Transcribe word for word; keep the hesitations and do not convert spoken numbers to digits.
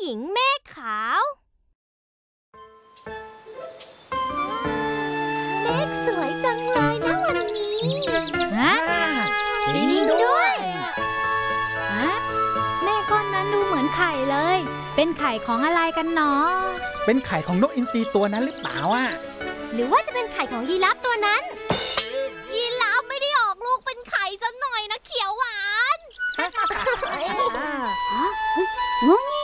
ญิงเมฆขาวเมฆสวยจังเลยนะวันนี้ฮะจริงด้วยฮะเมฆก้อนนั้นดูเหมือนไข่เลยเป็นไข่ของอะไรกันเนาะเป็นไข่ของนกอินทรีตัวนั้นหรือเปล่าอ่ะหรือว่าจะเป็นไข่ของยีราฟตัวนั้นยีราฟไม่ได้ออกลูกเป็นไข่ซะหน่อยนะเขียวหวานงุ้ง